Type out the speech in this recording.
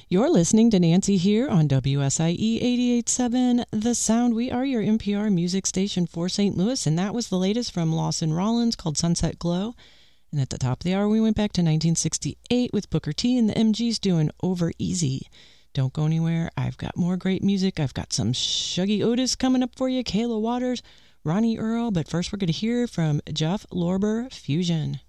You're listening to Nancy here on WSIE 88.7 The Sound. We are your NPR music station for St. Louis, and that was the latest from Lawson Rollins called Sunset Glow. And at the top of the hour, we went back to 1968 with Booker T and the MGs doing Over Easy. Don't go anywhere. I've got more great music. I've got some Shuggy Otis coming up for you, Kayla Waters, Ronnie Earl. But first, we're going to hear from Jeff Lorber Fusion.